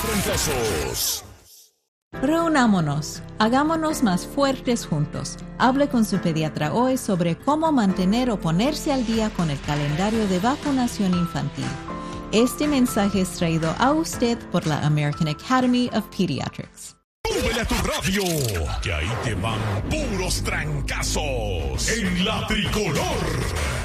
Trancosos. Reunámonos, hagámonos más fuertes juntos. Hable con su pediatra hoy sobre cómo mantener o ponerse al día con el calendario de vacunación infantil. Este mensaje es traído a usted por la American Academy of Pediatrics. ¡Súbele a tu radio! Que ahí te van puros trancazos en la tricolor.